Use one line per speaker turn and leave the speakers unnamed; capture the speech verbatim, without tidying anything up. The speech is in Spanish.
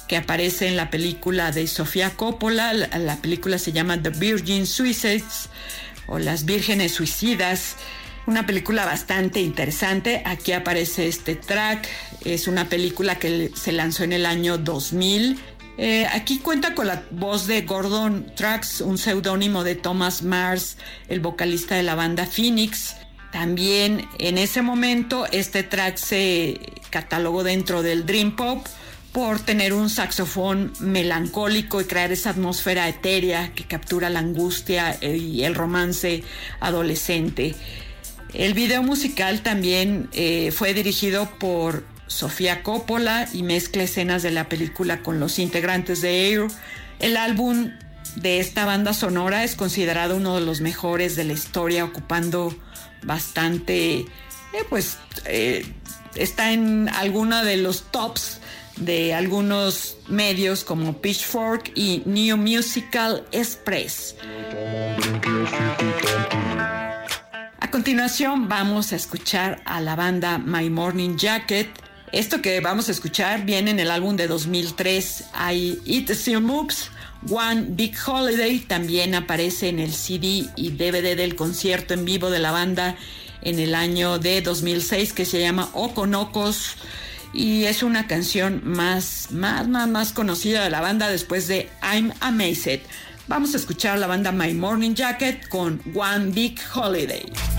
que aparece en la película de Sofía Coppola. La, la película se llama The Virgin Suicides o Las Vírgenes Suicidas. Una película bastante interesante. Aquí aparece este track. Es una película que se lanzó en el año dos mil. Eh, aquí cuenta con la voz de Gordon Trax, un seudónimo de Thomas Mars, el vocalista de la banda Phoenix. También en ese momento este track se catalogó dentro del Dream Pop por tener un saxofón melancólico y crear esa atmósfera etérea que captura la angustia y el romance adolescente. El video musical también eh, fue dirigido por Sofía Coppola y mezcla escenas de la película con los integrantes de Air. El álbum de esta banda sonora es considerado uno de los mejores de la historia, ocupando bastante, eh, pues eh, está en alguno de los tops de algunos medios como Pitchfork y New Musical Express. A continuación vamos a escuchar a la banda My Morning Jacket. Esto que vamos a escuchar viene en el álbum de dos mil tres, I It Still Moves. One Big Holiday también aparece en el C D y D V D del concierto en vivo de la banda en el año de dos mil seis, que se llama Oconocos, y es una canción más, más, más, más conocida de la banda después de I'm Amazed. Vamos a escuchar a la banda My Morning Jacket con One Big Holiday.